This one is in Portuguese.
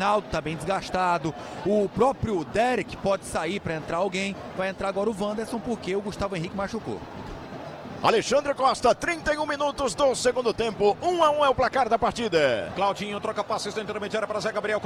Reinaldo está bem desgastado. O próprio Derek pode sair para entrar alguém. Vai entrar agora o Wanderson porque o Gustavo Henrique machucou. Alexandre Costa, 31 minutos do segundo tempo. 1-1 é o placar da partida. Claudinho troca passes da intermediária para Zé Gabriel.